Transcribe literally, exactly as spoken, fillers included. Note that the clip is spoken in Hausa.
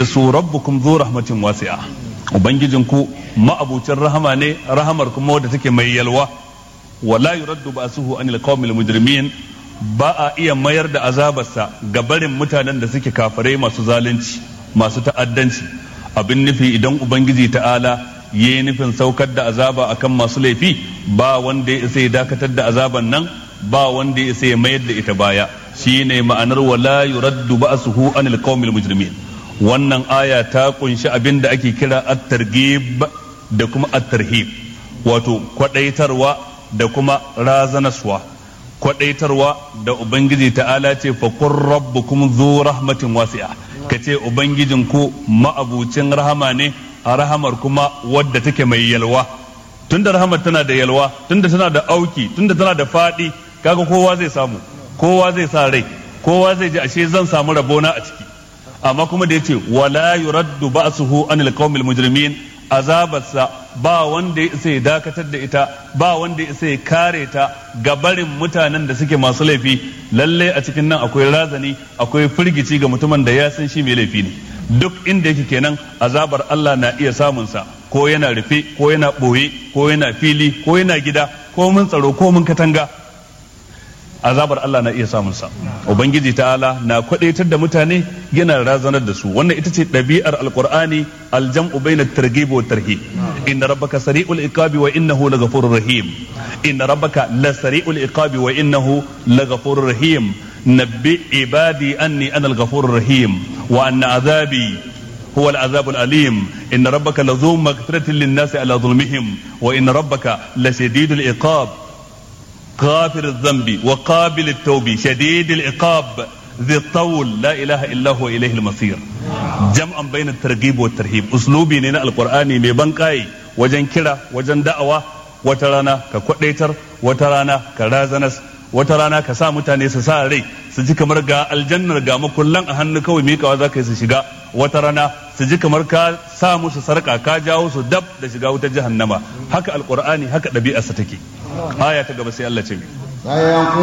su rabbukum zu rahmatin wasi'a, ubangijinku ma'abucin rahama ne, rahamar kuma wadda take mai yalwa. Wala yuraddu ba'suhu anil qawmil mujrimin, ba a iya mayar da azabarsa ga barin mutanen da suke kafirai masu zalunci masu ta'addanci. Abin nufi idan ubangiji ta'ala yayi nufin saukar da azaba akan masu laifi, ba wanda ya isa ya dakatar da azaban nan, ba wanda ya isa ya mayar da ita baya. Shine ma'anar wala yuraddu ba'suhu anil qawmil mujrimin. Wannan aya ta kunshi abin da ake kira at-targhib da kuma at-tarhib, wato kwadaitarwa da kuma razanaswa. Kwadaitarwa da ubangiji ta'ala ce fa qur rabbukum zu rahmatin wasi'a, kace ubangijin ku ma'abucin rahama ne, a rahamar kuma wadda take mai yalwa. Tunda rahamar tana da yalwa, tunda tana da auki, tunda tana da fadi, kaga kowa zai samu, kowa zai sa rai, kowa zai ji ashe zan samu rabona a ciki. Amma kuma da yace wala yuraddu ba'suhu anil qawmil mujrimin, azabarsa ba wanda ya isa ya dakatar da ita, ba wanda ya isa ya kare ta ga barin mutanen da suke masu laifi. Lalle a cikin nan akwai razani, akwai firgici ga mutumin da ya san shi mai laifi ne. Duk inda yake kenan azabar Allah na iya samun sa, ko yana rufe, ko yana boye, ko yana fili, ko yana gida, ko mun tsaro, ko mun katanga, azabar Allah na iya samun sa. Ubangiji ta'ala na kwadaitar da mutane, yana razanar da su. Wannan ita ce ɗabi'ar alqur'ani, aljam'u baina at-targhib wa at-tarhib. Inna rabbaka sari'ul iqabi wa innahu laghafurur rahim. Inna rabbaka lasari'ul iqabi wa innahu laghafurur rahim. Nabbi ibadi anni ana al-ghafurur rahim wa anna azabi huwa al-azabul alim. Inna rabbaka lazu maghfiratin lin-nasi ala dhulmihim wa inna rabbaka lashadidul iqab. غافر الذنب وقابل التوب شديد العقاب ذي الطول لا إله إلا هو إليه المصير. جمعا بين الترغيب والترهيب. أسلوبي نينا القرآن مي بنقاي وجن كرا وجن دعوة وترانا كقديتر وترانا كرازنس وترانا كسا متاني سسا ري سجي kamar ga aljannar ga makullan a hannu kawai mikawa za ka yi su shiga. Wata rana su ji kamar ka sa musu sarka ka jawo su dab da shiga wutar jahannama. Haka alqur'ani, haka ɗabi'arsa take. Aya ta gaba sai Allah ce